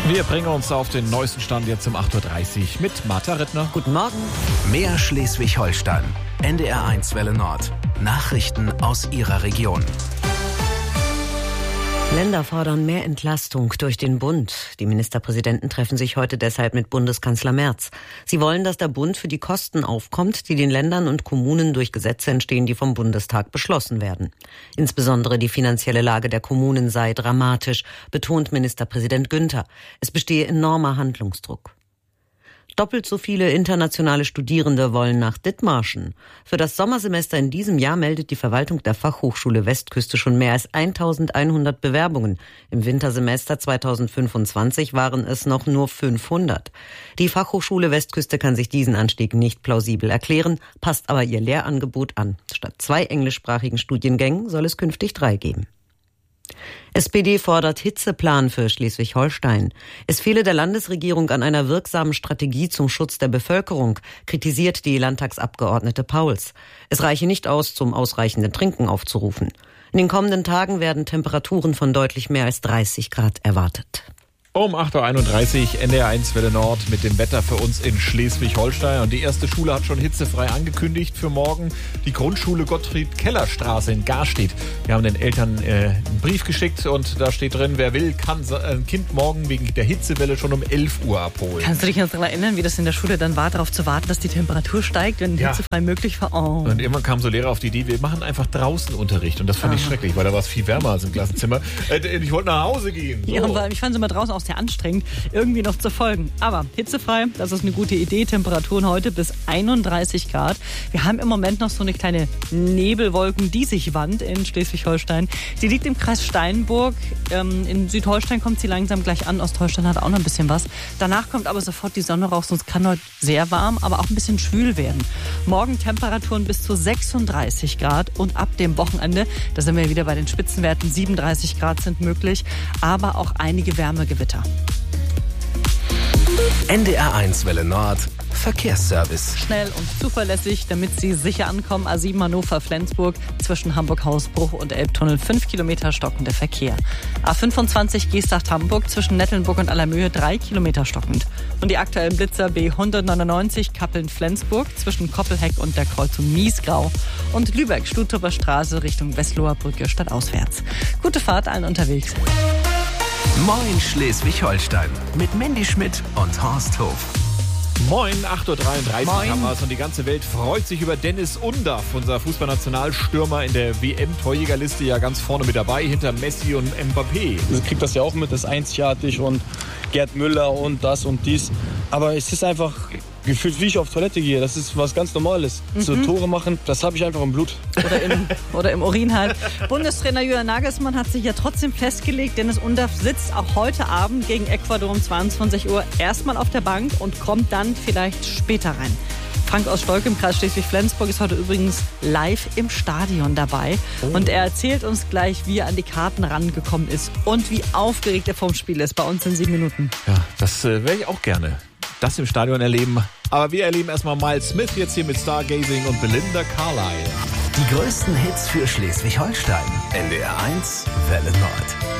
Wir bringen uns auf den neuesten Stand jetzt um 8.30 Uhr mit Martha Rittner. Guten Morgen. Mehr Schleswig-Holstein. NDR1 Welle Nord. Nachrichten aus Ihrer Region. Länder fordern mehr Entlastung durch den Bund. Die Ministerpräsidenten treffen sich heute deshalb mit Bundeskanzler Merz. Sie wollen, dass der Bund für die Kosten aufkommt, die den Ländern und Kommunen durch Gesetze entstehen, die vom Bundestag beschlossen werden. Insbesondere die finanzielle Lage der Kommunen sei dramatisch, betont Ministerpräsident Günther. Es bestehe enormer Handlungsdruck. Doppelt so viele internationale Studierende wollen nach Dithmarschen. Für das Sommersemester in diesem Jahr meldet die Verwaltung der Fachhochschule Westküste schon mehr als 1100 Bewerbungen. Im Wintersemester 2025 waren es noch nur 500. Die Fachhochschule Westküste kann sich diesen Anstieg nicht plausibel erklären, passt aber ihr Lehrangebot an. Statt 2 englischsprachigen Studiengängen soll es künftig 3 geben. SPD fordert Hitzeplan für Schleswig-Holstein. Es fehle der Landesregierung an einer wirksamen Strategie zum Schutz der Bevölkerung, kritisiert die Landtagsabgeordnete Pauls. Es reiche nicht aus, zum ausreichenden Trinken aufzurufen. In den kommenden Tagen werden Temperaturen von deutlich mehr als 30 Grad erwartet. Um 8.31 Uhr NDR1 Welle Nord mit dem Wetter für uns in Schleswig-Holstein. Und die erste Schule hat schon hitzefrei angekündigt für morgen. Die Grundschule Gottfried-Keller-Straße in Garstedt. Wir haben den Eltern einen Brief geschickt und da steht drin, wer will, kann ein Kind morgen wegen der Hitzewelle schon um 11 Uhr abholen. Kannst du dich noch daran erinnern, wie das in der Schule dann war, darauf zu warten, dass die Temperatur steigt, wenn hitzefrei möglich war? Oh. Und irgendwann kamen so Lehrer auf die Idee, wir machen einfach draußen Unterricht. Und das fand ich schrecklich, weil da war es viel wärmer als im Klassenzimmer. Ich wollte nach Hause gehen. So. Ja, aber ich fand es immer draußen auch sehr anstrengend, irgendwie noch zu folgen. Aber hitzefrei, das ist eine gute Idee. Temperaturen heute bis 31 Grad. Wir haben im Moment noch so eine kleine Nebelwolken-Diesig-Wand in Schleswig-Holstein. Sie liegt im Kreis Steinburg. In Südholstein kommt sie langsam gleich an. Ostholstein hat auch noch ein bisschen was. Danach kommt aber sofort die Sonne raus. Und es kann heute sehr warm, aber auch ein bisschen schwül werden. Morgen Temperaturen bis zu 36 Grad. Und ab dem Wochenende, da sind wir wieder bei den Spitzenwerten, 37 Grad sind möglich. Aber auch einige Wärmegewitter. NDR1 Welle Nord. Verkehrsservice. Schnell und zuverlässig, damit Sie sicher ankommen. A7 Hannover-Flensburg zwischen Hamburg-Hausbruch und Elbtunnel. 5 Kilometer stockender Verkehr. A25 Geesthacht-Hamburg zwischen Nettelnburg und Allermöhe 3 Kilometer stockend. Und die aktuellen Blitzer B199 Kappeln-Flensburg zwischen Koppelheck und der Kreuzung Miesgrau. Und Lübeck-Stuthofer Straße Richtung Westloher Brücke stadtauswärts. Gute Fahrt allen unterwegs. Moin Schleswig-Holstein mit Mandy Schmidt und Horst Hof. Moin, 8.33 Uhr haben wir's und die ganze Welt freut sich über Dennis Undaff, unser Fußballnationalstürmer in der WM-Torjägerliste, ja ganz vorne mit dabei, hinter Messi und Mbappé. Sie kriegt das ja auch mit, das ist einzigartig und Gerd Müller und das und dies. Aber es ist einfach gefühlt, wie ich auf Toilette gehe. Das ist was ganz Normales. So Tore machen, das habe ich einfach im Blut. Oder im Urin halt. Bundestrainer Julian Nagelsmann hat sich ja trotzdem festgelegt, Dennis Undaff sitzt auch heute Abend gegen Ecuador um 22 Uhr erstmal auf der Bank und kommt dann vielleicht später rein. Frank aus Stolk im Kreis Schleswig-Flensburg ist heute übrigens live im Stadion dabei. Und er erzählt uns gleich, wie er an die Karten rangekommen ist und wie aufgeregt er vom Spiel ist. Bei uns in 7 Minuten. Ja, das wäre ich auch gerne. Das im Stadion erleben. Aber wir erleben erstmal Miles Smith jetzt hier mit Stargazing und Belinda Carlisle. Die größten Hits für Schleswig-Holstein. NDR1 Welle Nord.